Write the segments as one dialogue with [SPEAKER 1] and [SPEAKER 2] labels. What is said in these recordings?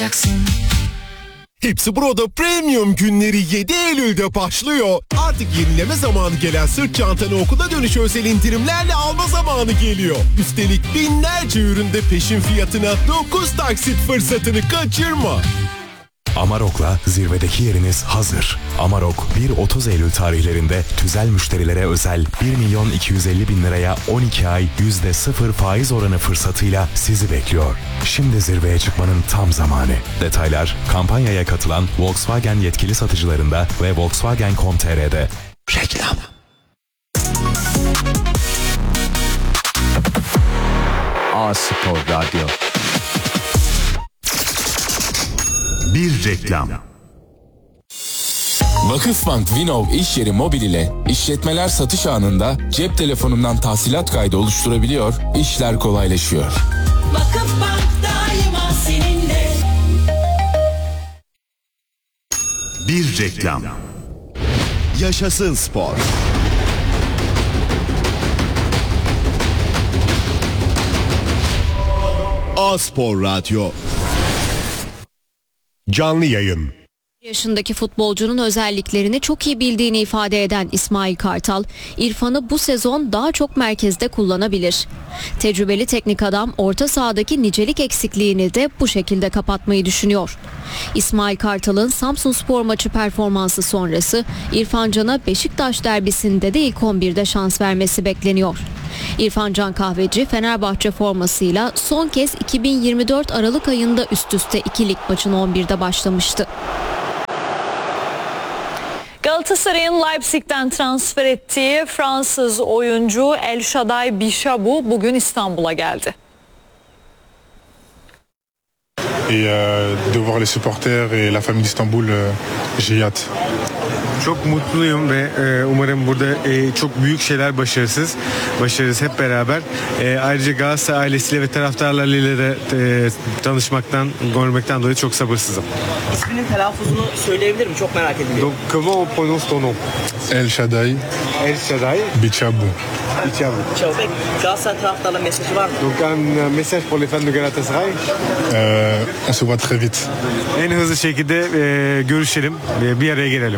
[SPEAKER 1] Hepsi Burada Premium günleri 7 Eylül'de başlıyor. Artık yenileme zamanı gelen sırt çantanı okula dönüş özel indirimlerle alma zamanı geliyor. Üstelik binlerce üründe peşin fiyatına 9 taksit fırsatını kaçırma.
[SPEAKER 2] Amarok'la zirvedeki yeriniz hazır. Amarok 1-30 Eylül tarihlerinde tüzel müşterilere özel 1.250.000 liraya 12 ay %0 faiz oranı fırsatıyla sizi bekliyor. Şimdi zirveye çıkmanın tam zamanı. Detaylar kampanyaya katılan Volkswagen yetkili satıcılarında ve Volkswagen.com.tr'de. Reklam.
[SPEAKER 3] A-Spor Radyo.
[SPEAKER 4] Bir reklam.
[SPEAKER 5] Vakıfbank Vinov iş yeri mobil ile işletmeler satış anında cep telefonundan tahsilat kaydı oluşturabiliyor, işler kolaylaşıyor.
[SPEAKER 6] Vakıfbank daima seninle.
[SPEAKER 4] Bir reklam.
[SPEAKER 1] Yaşasın spor. A-Spor Radyo. Canlı yayın.
[SPEAKER 7] Yaşındaki futbolcunun özelliklerini çok iyi bildiğini ifade eden İsmail Kartal, İrfan'ı bu sezon daha çok merkezde kullanabilir. Tecrübeli teknik adam orta sahadaki nicelik eksikliğini de bu şekilde kapatmayı düşünüyor. İsmail Kartal'ın Samsunspor maçı performansı sonrası İrfan Can'a Beşiktaş derbisinde de ilk 11'de şans vermesi bekleniyor. İrfan Can Kahveci Fenerbahçe formasıyla son kez 2024 Aralık ayında üst üste 2 lig maçın 11'de başlamıştı.
[SPEAKER 8] Galatasaray'ın Leipzig'ten transfer ettiği Fransız oyuncu El Shaddai Bichabou bugün İstanbul'a geldi.
[SPEAKER 9] De voir les supporters et la famille d'Istanbul, j'ai hâte.
[SPEAKER 10] Çok mutluyum ve umarım burada çok büyük şeyler başarırız hep beraber. Ayrıca Galatasaray ailesiyle ve taraftarlarıyla da tanışmaktan, görmekten dolayı çok sabırsızım.
[SPEAKER 11] İsminin telaffuzunu söyleyebilir mi? Çok merak ediyorum.
[SPEAKER 10] Donc comment on prononce ton nom?
[SPEAKER 9] El Shaddai.
[SPEAKER 10] El Shaddai.
[SPEAKER 9] Bichabou.
[SPEAKER 11] Bichabou. Peki Galatasaray taraftarlarına mesajı var mı?
[SPEAKER 10] Donc un message pour les fans de Galatasaray.
[SPEAKER 9] On se voit très vite.
[SPEAKER 10] En hızlı şekilde görüşelim, bir araya gelelim.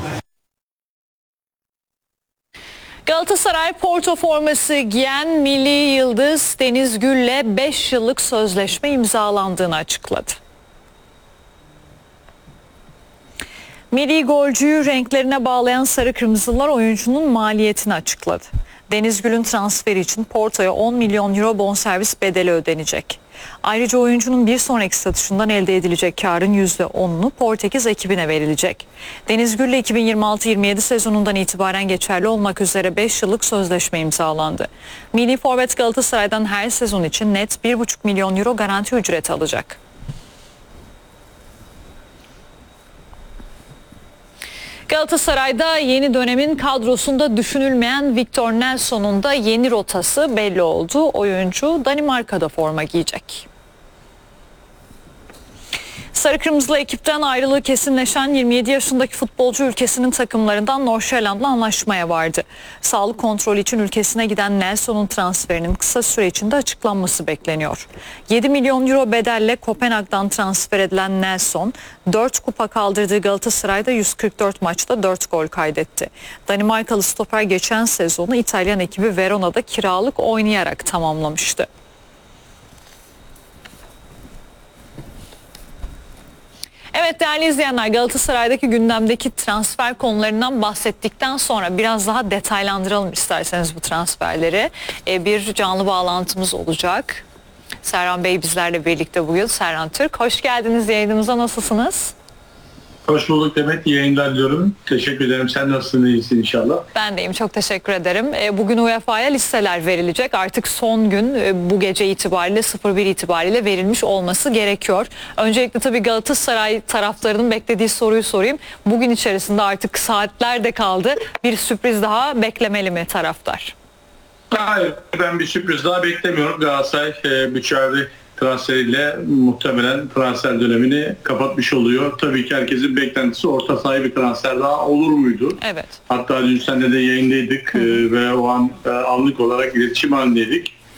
[SPEAKER 8] Galatasaray Porto forması giyen milli yıldız Deniz Gül'le 5 yıllık sözleşme imzalandığını açıkladı. Milli golcüyü renklerine bağlayan Sarı Kırmızılar oyuncunun maliyetini açıkladı. Deniz Gül'ün transferi için Porto'ya 10 milyon euro bonservis bedeli ödenecek. Ayrıca oyuncunun bir sonraki satışından elde edilecek karın %10'unu Portekiz ekibine verilecek. Deniz Gül'le 2026-27 sezonundan itibaren geçerli olmak üzere 5 yıllık sözleşme imzalandı. Milli forvet Galatasaray'dan her sezon için net 1,5 milyon euro garanti ücreti alacak. Galatasaray'da yeni dönemin kadrosunda düşünülmeyen Victor Nelson'un da yeni rotası belli oldu. Oyuncu Danimarka'da forma giyecek. Sarı Kırmızılı ekipten ayrılığı kesinleşen 27 yaşındaki futbolcu ülkesinin takımlarından Nordsjælland'la anlaşmaya vardı. Sağlık kontrolü için ülkesine giden Nelson'un transferinin kısa süre içinde açıklanması bekleniyor. 7 milyon euro bedelle Kopenhag'dan transfer edilen Nelson, 4 kupa kaldırdığı Galatasaray'da 144 maçta 4 gol kaydetti. Danimarkalı stoper geçen sezonu İtalyan ekibi Verona'da kiralık oynayarak tamamlamıştı. Evet değerli izleyenler, Galatasaray'daki gündemdeki transfer konularından bahsettikten sonra biraz daha detaylandıralım isterseniz bu transferleri. Bir canlı bağlantımız olacak. Serhan Bey bizlerle birlikte bugün. Serhan Türk, hoş geldiniz yayınımıza, nasılsınız?
[SPEAKER 12] Hoş bulduk Demet, iyi yayınlar diliyorum. Teşekkür ederim. Sen nasılsın, iyisin inşallah?
[SPEAKER 8] Ben deyim, çok teşekkür ederim. Bugün UEFA'ya listeler verilecek. Artık son gün bu gece itibariyle 01 itibariyle verilmiş olması gerekiyor. Öncelikle tabii Galatasaray taraftarının beklediği soruyu sorayım. Bugün içerisinde artık saatler de kaldı. Bir sürpriz daha beklemeli mi taraftar?
[SPEAKER 12] Hayır, ben bir sürpriz daha beklemiyorum. Galatasaray Büçerdi transferiyle muhtemelen transfer dönemini kapatmış oluyor. Tabii ki herkesin beklentisi orta sahaya bir transfer daha olur muydu?
[SPEAKER 8] Evet.
[SPEAKER 12] Hatta dün senede de yayındaydık ve o an anlık olarak iletişim halindeydik.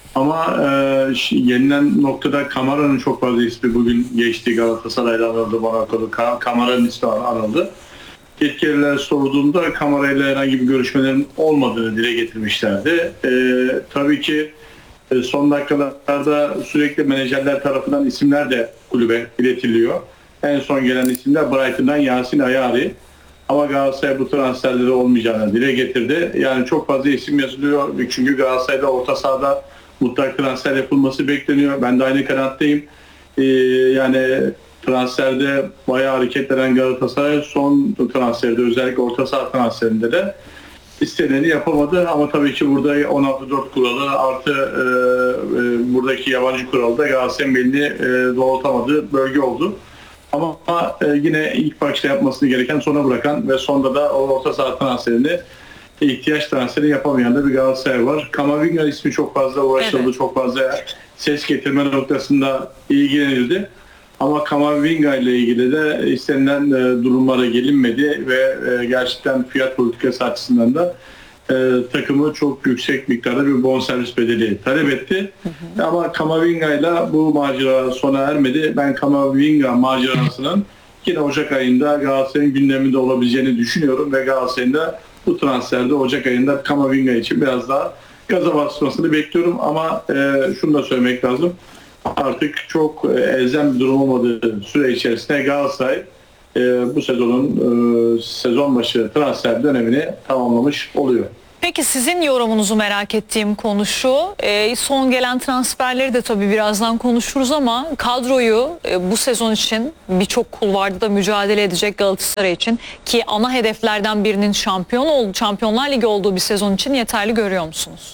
[SPEAKER 12] Ama yenilen noktada Kamara'nın çok fazla ismi bugün geçti. Galatasaray'da anıldı, Monaco'da Kamara'nın ismi anıldı. Yetkililer sorduğumda Kamara ile herhangi bir görüşmelerin olmadığını dile getirmişlerdi. Tabii ki son dakikalarda sürekli menajerler tarafından isimler de kulübe iletiliyor. En son gelen isimler Brighton'dan Yasin Ayari. Ama Galatasaray bu transferleri olmayacağını dile getirdi. Yani çok fazla isim yazılıyor. Çünkü Galatasaray'da orta sahada mutlak transfer yapılması bekleniyor. Ben de aynı kanattayım. Yani transferde bayağı hareketlenen Galatasaray son transferde, özellikle orta saha transferinde de isteneni yapamadı. Ama tabii ki burada 16-4 kuralı artı buradaki yabancı kuralı da Galatasaray'ın belini doğrultamadığı bölge oldu. Ama yine ilk başta yapmasını gereken sona bırakan ve sonda da o orta saha transferini, ihtiyaç transferi yapamayan da bir Galatasaray var. Kamavinga ismi çok fazla uğraşıldı, evet. Çok fazla ses getirme noktasında ilgilenildi. Ama Kamavinga ile ilgili de istenilen durumlara gelinmedi ve gerçekten fiyat politikası açısından da takımı çok yüksek miktarda bir bonservis bedeli talep etti. Ama Kamavinga ile bu macera sona ermedi. Ben Kamavinga macerasının yine Ocak ayında Galatasaray'ın gündeminde olabileceğini düşünüyorum ve Galatasaray'ın da bu transferde Ocak ayında Kamavinga için biraz daha gaza basmasını bekliyorum. Ama şunu da söylemek lazım. Artık çok elzem bir durum olmadığı süre içerisinde Galatasaray bu sezon başı transfer dönemini tamamlamış oluyor.
[SPEAKER 8] Peki sizin yorumunuzu merak ettiğim konu şu, son gelen transferleri de tabii birazdan konuşuruz ama kadroyu bu sezon için birçok kulvarda da mücadele edecek Galatasaray için ki ana hedeflerden birinin Şampiyonlar Ligi olduğu bir sezon için yeterli görüyor musunuz?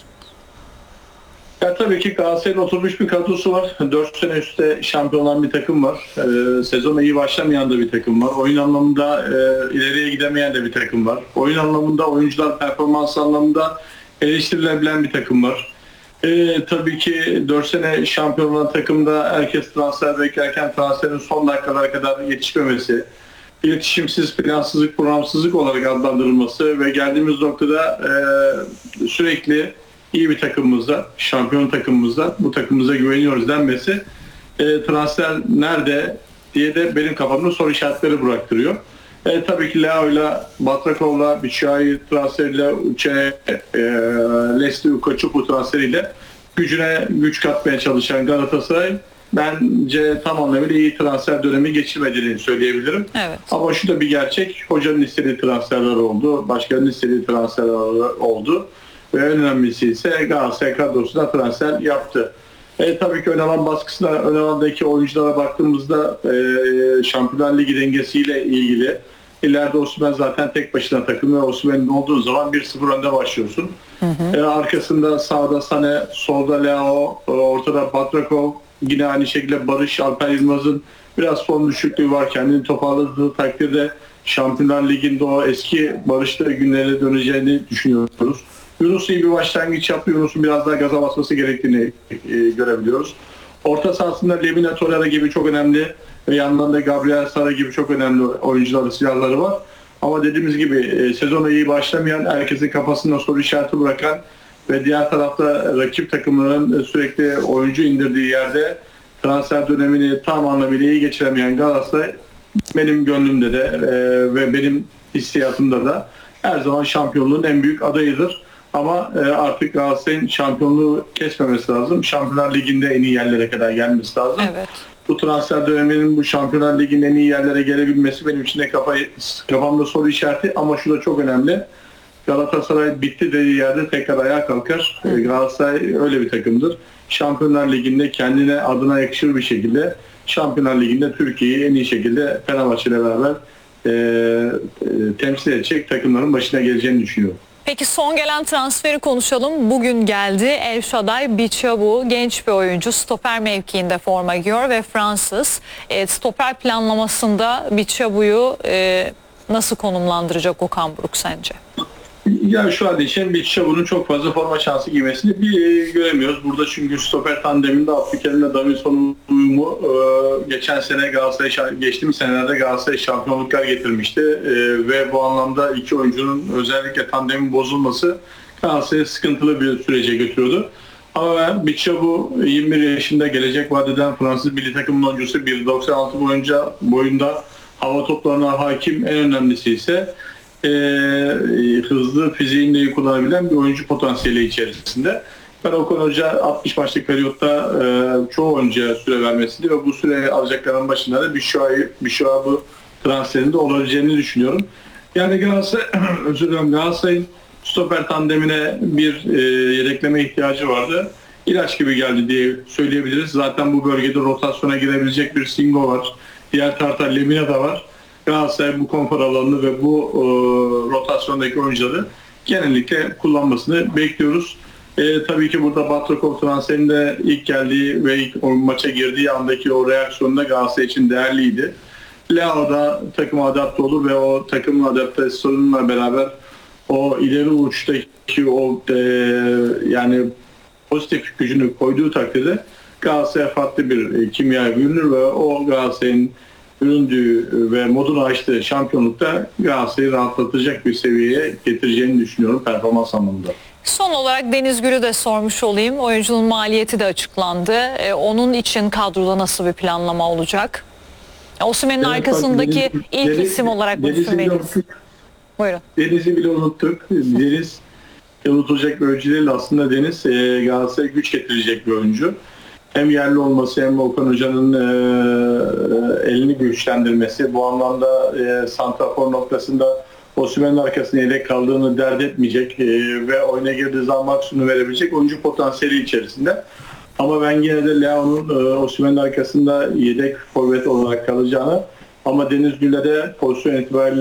[SPEAKER 12] Ya tabii ki Galatasaray'ın oturmuş bir kadrosu var. 4 sene üstte şampiyon olan bir takım var. Sezona iyi başlamayan da bir takım var. Oyun anlamında ileriye gidemeyen de bir takım var. Oyun anlamında, oyuncular performans anlamında eleştirilebilen bir takım var. Tabii ki 4 sene şampiyon olan takımda herkes transfer beklerken transferin son dakikalara kadar yetişmemesi, iletişimsiz, plansızlık, programsızlık olarak adlandırılması ve geldiğimiz noktada sürekli iyi bir takımımızda, şampiyon takımımızda, bu takımımıza güveniyoruz denmesi transfer nerede diye de benim kafamda soru işaretleri bıraktırıyor. Tabii ki Leao'yla, Batrakov'la, Biçay'ı transferiyle, Leslie Ukaçupu transferiyle gücüne güç katmaya çalışan Galatasaray bence tam anlamıyla iyi transfer dönemi geçirmediğini söyleyebilirim.
[SPEAKER 8] Evet.
[SPEAKER 12] Ama şu da bir gerçek, hocanın istediği transferler oldu, başkanın istediği transferler oldu. Ve en önemlisi ise Galatasaray kadrosuna transfer yaptı. Tabii ki ön alan baskısına, ön alandaki oyunculara baktığımızda Şampiyonlar Ligi dengesiyle ilgili. İleride Osimhen zaten tek başına takım ve Osimhen'in olduğu zaman 1-0 önde başlıyorsun. Arkasında sağda Sané, solda Leao, ortada Batrakov, yine aynı şekilde Barış, Alper Yılmaz'ın biraz form düşüklüğü var. Kendini toparladığı takdirde Şampiyonlar Ligi'nde o eski Barış'ta günlerine döneceğini düşünüyoruz. Yunus iyi bir başlangıç yaptı. Yunus'un biraz daha gaza basması gerektiğini görebiliyoruz. Orta sahasında Lemina Torreira gibi çok önemli ve yandan da Gabriel Sara gibi çok önemli oyuncuları, silahları var. Ama dediğimiz gibi sezona iyi başlamayan, herkesin kafasında soru işareti bırakan ve diğer tarafta rakip takımların sürekli oyuncu indirdiği yerde transfer dönemini tam anlamıyla iyi geçiremeyen Galatasaray benim gönlümde de ve benim hissiyatımda da her zaman şampiyonluğun en büyük adayıdır. Ama artık Galatasaray'ın şampiyonluğu kesmemesi lazım. Şampiyonlar Ligi'nde en iyi yerlere kadar gelmesi lazım.
[SPEAKER 8] Evet.
[SPEAKER 12] Bu transfer döneminin bu Şampiyonlar Ligi'nin en iyi yerlere gelebilmesi benim için de kafamda soru işareti. Ama şu da çok önemli. Galatasaray bitti dediği yerde tekrar ayağa kalkar. Galatasaray öyle bir takımdır. Şampiyonlar Ligi'nde kendine, adına yakışır bir şekilde Şampiyonlar Ligi'nde Türkiye'yi en iyi şekilde Fenerbahçe ile beraber temsil edecek takımların başına geleceğini düşünüyorum.
[SPEAKER 8] Peki son gelen transferi konuşalım. Bugün geldi. El Shaddai Bichabu, genç bir oyuncu, stoper mevkiinde forma giyiyor ve Fransız. Stoper planlamasında Bichabu'yu nasıl konumlandıracak Okan Buruk sence?
[SPEAKER 12] Ya şu an için Bichabu'nun çok fazla forma şansı giymesini göremiyoruz. Burada çünkü stoper tandeminde Abdülkerim'le Davinson'un uyumu geçen sene geçtiğimiz senelerde Galatasaray şampiyonluklar getirmişti. Ve bu anlamda iki oyuncunun özellikle tandemin bozulması Galatasaray'ı sıkıntılı bir sürece götürüyordu. Ama ben Bichabo 21 yaşında gelecek vadeden Fransız milli takımın oyuncusu 1.96 boyunda hava toplarına hakim, en önemlisi ise hızlı fiziğini de kullanabilen bir oyuncu potansiyeli içerisinde. Ben Okan Hoca 60 maçlık periyotta çoğu oyuncuya süre vermesini ve bu süre alacakların başında da Bichabo transferinde olabileceğini düşünüyorum. Yani Galatasaray'ın stoper tandemine bir yedekleme ihtiyacı vardı. İlaç gibi geldi diye söyleyebiliriz. Zaten bu bölgede rotasyona girebilecek bir Singo var. Diğer tarafta Lemina da var. Galatasaray bu konfor alanını ve bu rotasyondaki oyuncuları genellikle kullanmasını bekliyoruz. Tabii ki burada Batrokov transferinde ilk geldiği ve ilk maça girdiği andaki o reaksiyonda Galatasaray için değerliydi. Leao da takıma adapte olur ve o takımın adaptasyonuyla beraber o ileri uçtaki o yani pozitif gücünü koyduğu takdirde Galatasaray farklı bir kimyaya bürünür ve o Galatasaray'ın büründüğü ve modunu açtığı şampiyonlukta Galatasaray'ı rahatlatacak bir seviyeye getireceğini düşünüyorum performans anlamında.
[SPEAKER 8] Son olarak Deniz Gül'ü de sormuş olayım. Oyuncunun maliyeti de açıklandı. Onun için kadroda nasıl bir planlama olacak? Osimhen'in arkasındaki ilk isim olarak bunu söylemeliyiz. Buyurun.
[SPEAKER 12] Deniz'i bile unuttuk. Deniz unutulacak bir oyuncu değil. Aslında Deniz Galatasaray'a güç getirecek bir oyuncu. Hem yerli olması hem Okan Hoca'nın elini güçlendirmesi. Bu anlamda santrafor noktasında Osimhen'in arkasında yedek kaldığını dert etmeyecek ve oyuna girdiği zaman maksimum verebilecek oyuncu potansiyeli içerisinde. Ama ben yine de Leao'nun Osimhen'in arkasında yedek forvet olarak kalacağını ama Deniz Gül'e de pozisyon itibariyle